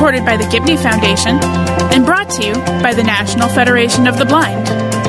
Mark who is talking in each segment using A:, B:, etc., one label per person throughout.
A: supported by the Gibney Foundation, and brought to you by the National Federation of the Blind.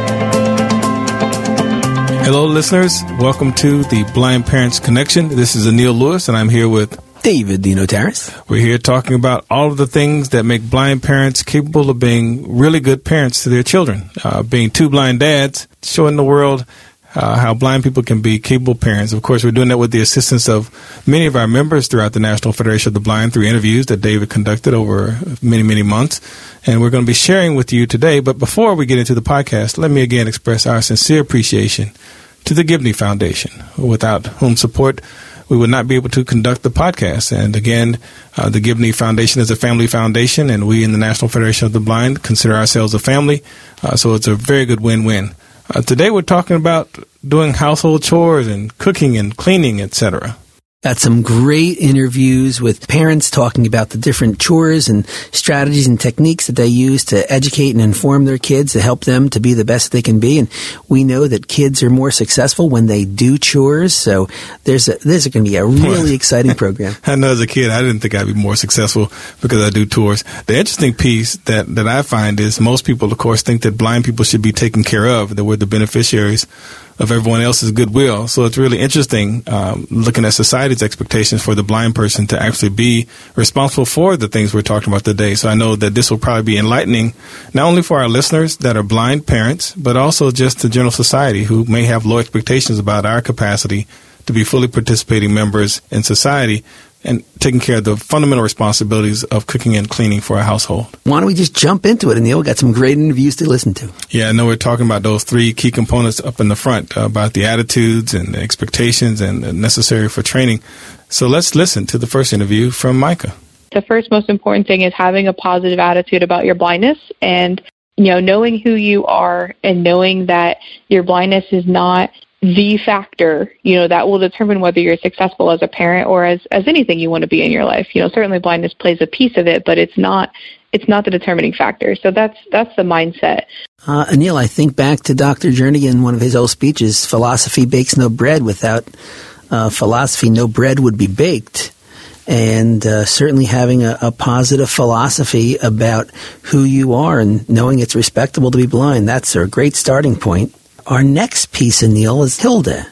B: Hello, listeners. Welcome to the Blind Parents Connection. This is Anil Lewis, and I'm here with
C: David Dino Terrace.
B: We're here talking about all of the things that make blind parents capable of being really good parents to their children. Being two blind dads, showing the world how blind people can be capable parents. Of course, we're doing that with the assistance of many of our members throughout the National Federation of the Blind through interviews that David conducted over many, many months. And we're going to be sharing with you today. But before we get into the podcast, let me again express our sincere appreciation to the Gibney Foundation, without whom support we would not be able to conduct the podcast. And again, the Gibney Foundation is a family foundation, and we in the National Federation of the Blind consider ourselves a family. So it's a very good win-win. Today we're talking about doing household chores and cooking and cleaning, etc.
C: Got some great interviews with parents talking about the different chores and strategies and techniques that they use to educate and inform their kids to help them to be the best they can be. And we know that kids are more successful when they do chores. So this is going to be a really exciting program.
B: I know as a kid, I didn't think I'd be more successful because I do chores. The interesting piece that I find is most people, of course, think that blind people should be taken care of, that we're the beneficiaries of everyone else's goodwill. So it's really interesting looking at society's expectations for the blind person to actually be responsible for the things we're talking about today. So I know that this will probably be enlightening, not only for our listeners that are blind parents, but also just the general society who may have low expectations about our capacity to be fully participating members in society and taking care of the fundamental responsibilities of cooking and cleaning for a household.
C: Why don't we just jump into it? And Neil got some great interviews to listen to.
B: Yeah, I know we're talking about those three key components up in the front, about the attitudes and the expectations and the necessary for training. So let's listen to the first interview from Micah.
D: The first most important thing is having a positive attitude about your blindness and, knowing who you are and knowing that your blindness is not the factor, that will determine whether you're successful as a parent or as anything you want to be in your life. Certainly blindness plays a piece of it, but it's not the determining factor. So that's the mindset.
C: Anil, I think back to Dr. Jernigan, one of his old speeches, philosophy bakes no bread. Without philosophy, no bread would be baked. And certainly having a positive philosophy about who you are and knowing it's respectable to be blind, that's a great starting point. Our next piece, Anil, is Hilda,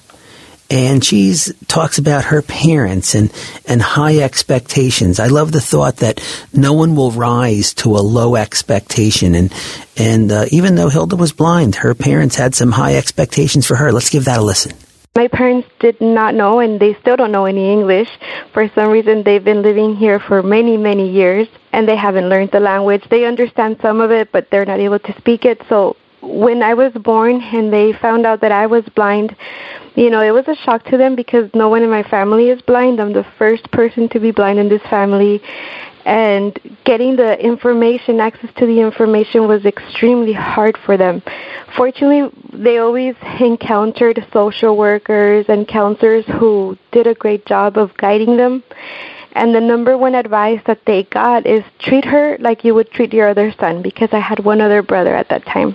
C: and she talks about her parents and high expectations. I love the thought that no one will rise to a low expectation, and even though Hilda was blind, her parents had some high expectations for her. Let's give that a listen.
E: My parents did not know, and they still don't know any English. For some reason, they've been living here for many, many years, and they haven't learned the language. They understand some of it, but they're not able to speak it, so when I was born and they found out that I was blind, it was a shock to them because no one in my family is blind. I'm the first person to be blind in this family. And getting the information, access to the information was extremely hard for them. Fortunately, they always encountered social workers and counselors who did a great job of guiding them. And the number one advice that they got is treat her like you would treat your other son, because I had one other brother at that time.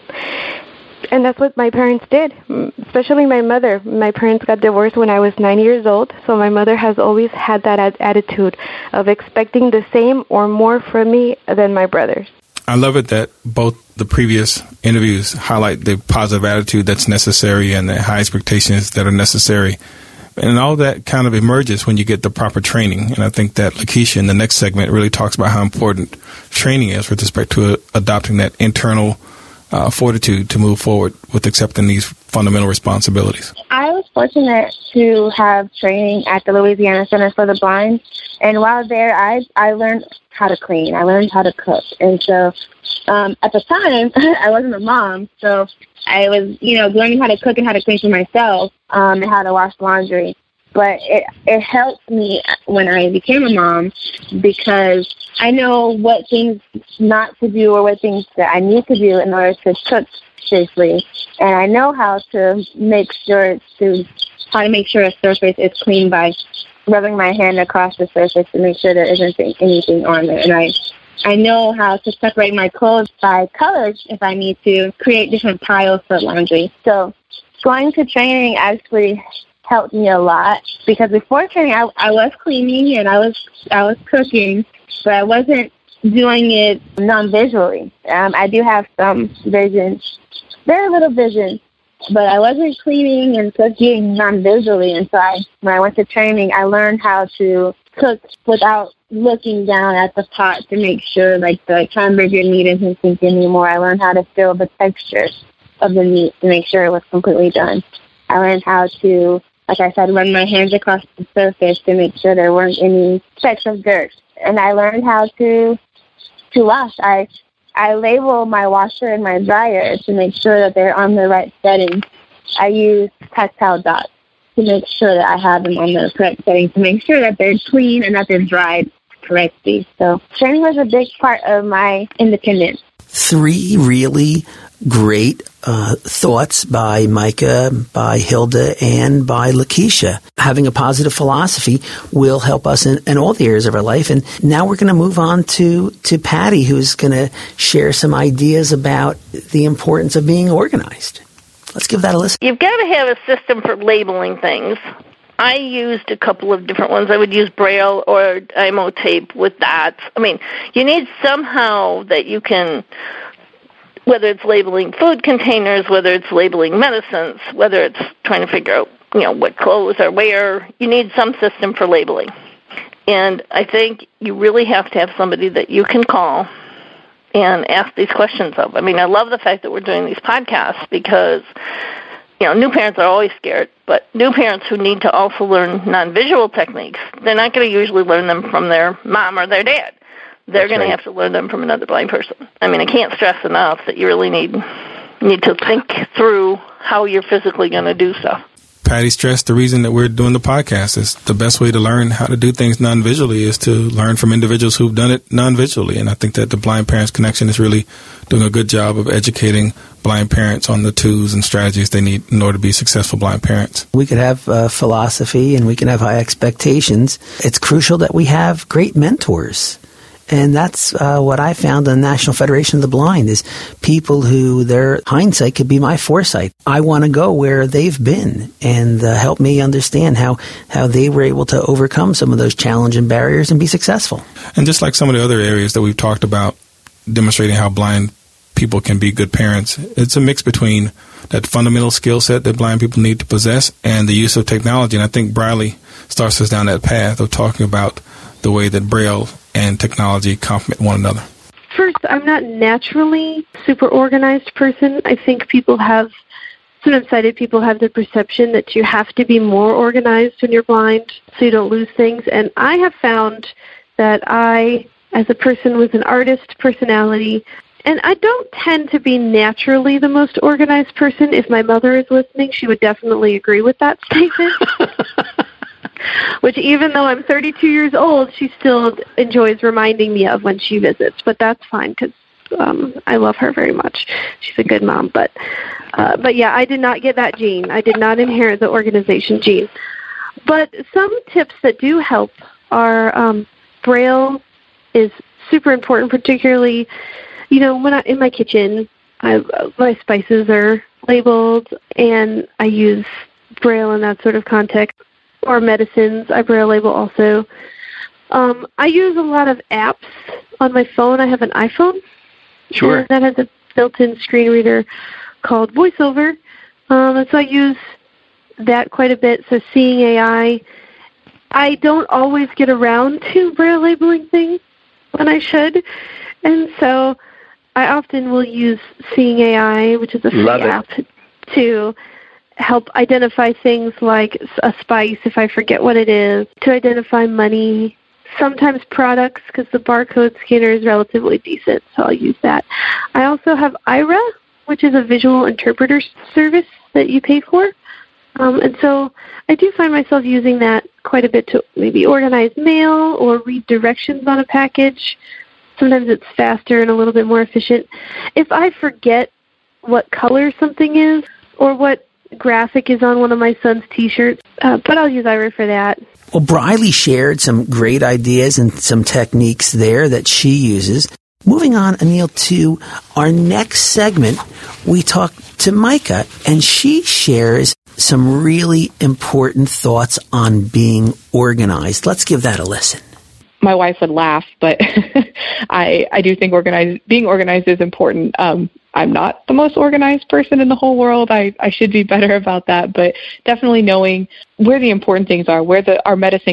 E: And that's what my parents did, especially my mother. My parents got divorced when I was 9 years old, so my mother has always had that attitude of expecting the same or more from me than my brothers.
B: I love it that both the previous interviews highlight the positive attitude that's necessary and the high expectations that are necessary. And all that kind of emerges when you get the proper training. And I think that Lakeisha in the next segment really talks about how important training is with respect to adopting that internal fortitude to move forward with accepting these fundamental responsibilities.
F: I was fortunate to have training at the Louisiana Center for the Blind. And while there, I learned how to clean. I learned how to cook. And so at the time, I wasn't a mom. So I was, learning how to cook and how to clean for myself and how to wash laundry. But it helped me when I became a mom because I know what things not to do or what things that I need to do in order to cook safely. And I know how to make sure a surface is clean by rubbing my hand across the surface to make sure there isn't anything on it. And I know how to separate my clothes by colors if I need to create different piles for laundry. So going to training actually helped me a lot because before training I was cleaning and I was cooking, but I wasn't doing it non-visually. I do have some vision, very little vision, but I wasn't cleaning and cooking non-visually. And so when I went to training, I learned how to cook without looking down at the pot to make sure like the hamburger meat isn't sink anymore. I learned how to feel the texture of the meat to make sure it was completely done. I learned how to, like I said, run my hands across the surface to make sure there weren't any specks of dirt. And I learned how to wash. I label my washer and my dryer to make sure that they're on the right setting. I use tactile dots to make sure that I have them on the correct setting, to make sure that they're clean and that they're dried correctly. So training was a big part of my independence.
C: 3 really great thoughts by Micah, by Hilda, and by Lakeisha. Having a positive philosophy will help us in all the areas of our life. And now we're going to move on to Patty, who's going to share some ideas about the importance of being organized. Let's give that a listen.
G: You've got to have a system for labeling things. I used a couple of different ones. I would use Braille or IMO tape with dots. I mean, you need somehow that you can, whether it's labeling food containers, whether it's labeling medicines, whether it's trying to figure out, what clothes are where, you need some system for labeling. And I think you really have to have somebody that you can call and ask these questions of. I mean, I love the fact that we're doing these podcasts because, new parents are always scared, but new parents who need to also learn non-visual techniques, they're not going to usually learn them from their mom or their dad. They're going to have to learn them from another blind person. I mean, I can't stress enough that you really need to think through how you're physically going to do stuff.
B: Patty stressed the reason that we're doing the podcast is the best way to learn how to do things non-visually is to learn from individuals who've done it non-visually. And I think that the Blind Parents Connection is really doing a good job of educating blind parents on the tools and strategies they need in order to be successful blind parents.
C: We could have philosophy and we can have high expectations. It's crucial that we have great mentors. And that's what I found in the National Federation of the Blind is people who their hindsight could be my foresight. I want to go where they've been and help me understand how they were able to overcome some of those challenging barriers and be successful.
B: And just like some of the other areas that we've talked about, demonstrating how blind people can be good parents, it's a mix between that fundamental skill set that blind people need to possess and the use of technology. And I think Briley starts us down that path of talking about the way that Braille and technology complement one another.
H: First, I'm not naturally a super organized person. I think sometimes sighted people have the perception that you have to be more organized when you're blind so you don't lose things. And I have found that I, as a person with an artist personality, and I don't tend to be naturally the most organized person. If my mother is listening, she would definitely agree with that statement. Which even though I'm 32 years old, she still enjoys reminding me of when she visits. But that's fine because I love her very much. She's a good mom. But yeah, I did not get that gene. I did not inherit the organization gene. But some tips that do help are Braille is super important, particularly, when I'm in my kitchen, my spices are labeled, and I use Braille in that sort of context. Or medicines, I Braille label also. I use a lot of apps on my phone. I have an iPhone.
C: Sure.
H: That has a built-in screen reader called VoiceOver. And so I use that quite a bit. So Seeing AI, I don't always get around to Braille labeling things when I should. And so I often will use Seeing AI, which is a free app, to help identify things like a spice if I forget what it is, to identify money, sometimes products because the barcode scanner is relatively decent, so I'll use that. I also have Aira, which is a visual interpreter service that you pay for. And so I do find myself using that quite a bit to maybe organize mail or read directions on a package. Sometimes it's faster and a little bit more efficient. If I forget what color something is or what graphic is on one of my son's T-shirts, but I'll use Aira for that.
C: Well, Briley shared some great ideas and some techniques there that she uses. Moving on, Anil, to our next segment, we talk to Micah, and she shares some really important thoughts on being organized. Let's give that a listen.
D: my wife would laugh, but I do think being organized is important. I'm not the most organized person in the whole world. I should be better about that, but definitely knowing where the important things are, where our medicine